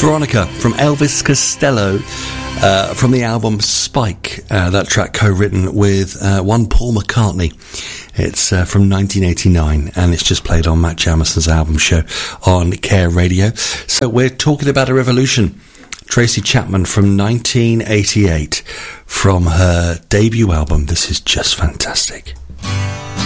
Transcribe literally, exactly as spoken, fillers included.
Veronica from Elvis Costello, uh, from the album Spike, uh, that track co-written with uh, one Paul McCartney. It's uh, from nineteen eighty-nine, and it's just played on Matt Jamison's album show on Care Radio. So we're talking about a revolution. Tracy Chapman from nineteen eighty-eight, from her debut album. This is just fantastic.